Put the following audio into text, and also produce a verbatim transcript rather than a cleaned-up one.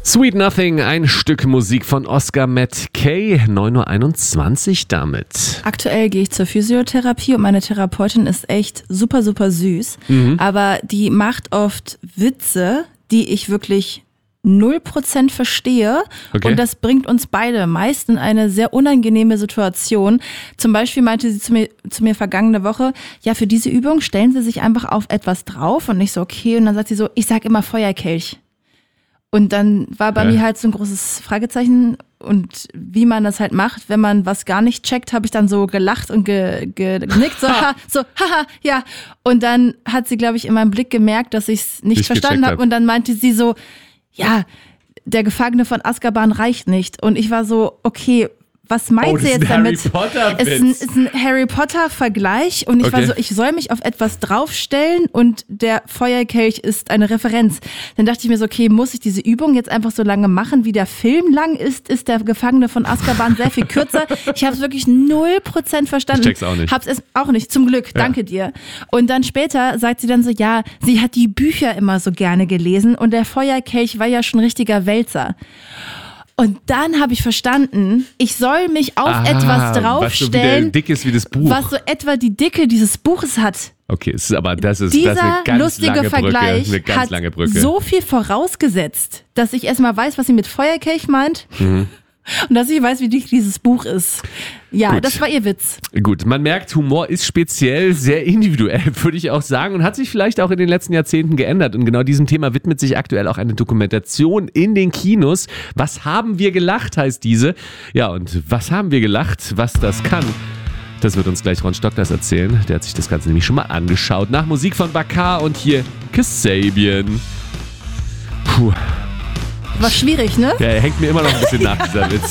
Sweet Nothing, ein Stück Musik von Oscar Mackay, neun Uhr einundzwanzig damit. Aktuell gehe ich zur Physiotherapie und meine Therapeutin ist echt super, super süß. Mhm. Aber die macht oft Witze, die ich wirklich null Prozent verstehe. Okay. Und das bringt uns beide meist in eine sehr unangenehme Situation. Zum Beispiel meinte sie zu mir, zu mir vergangene Woche, ja, für diese Übung stellen Sie sich einfach auf etwas drauf. Und ich so, okay. Und dann sagt sie so, ich sag immer Feuerkelch. Und dann war bei ja. mir halt so ein großes Fragezeichen. Und wie man das halt macht, wenn man was gar nicht checkt, habe ich dann so gelacht und ge, ge, genickt, so, ha, so, haha, ja. Und dann hat sie, glaube ich, in meinem Blick gemerkt, dass ich es nicht, nicht verstanden habe. Hab. Und dann meinte sie so, ja, der Gefangene von Azkaban reicht nicht. Und ich war so, okay, was meint oh, sie jetzt Harry damit? Potter es ist ein, ist ein Harry Potter-Vergleich und ich okay. war so, ich soll mich auf etwas draufstellen und der Feuerkelch ist eine Referenz. Dann dachte ich mir so, okay, muss ich diese Übung jetzt einfach so lange machen, wie der Film lang ist? Ist der Gefangene von Azkaban sehr viel kürzer? Ich habe es wirklich null Prozent verstanden. Ich check's auch nicht. Hab's es auch nicht, zum Glück, ja. danke dir. Und dann später sagt sie dann so, ja, sie hat die Bücher immer so gerne gelesen und der Feuerkelch war ja schon richtiger Wälzer. Und dann habe ich verstanden, ich soll mich auf ah, etwas draufstellen, was so dick ist wie das Buch. Was so etwa die Dicke dieses Buches hat. Okay, es ist aber das ist, Dieser das ist eine ganz lustige lange Vergleich Brücke, eine ganz hat lange Brücke. So viel vorausgesetzt, dass ich erstmal weiß, was sie mit Feuerkelch meint. Mhm. Und dass ich weiß, wie dick dieses Buch ist. Ja, Gut. Das war ihr Witz. Gut, man merkt, Humor ist speziell, sehr individuell, würde ich auch sagen, und hat sich vielleicht auch in den letzten Jahrzehnten geändert. Und genau diesem Thema widmet sich aktuell auch eine Dokumentation in den Kinos. Was haben wir gelacht, heißt diese. Ja, und was haben wir gelacht, was das kann? Das wird uns gleich Ron Stockdars erzählen. Der hat sich das Ganze nämlich schon mal angeschaut. Nach Musik von Bakar und hier Kasabian. Puh. War schwierig, ne? Ja, er hängt mir immer noch ein bisschen nach, dieser Witz.